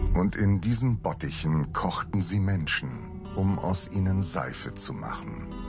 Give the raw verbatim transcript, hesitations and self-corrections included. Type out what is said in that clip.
Und in diesen Bottichen kochten sie Menschen, um aus ihnen Seife zu machen.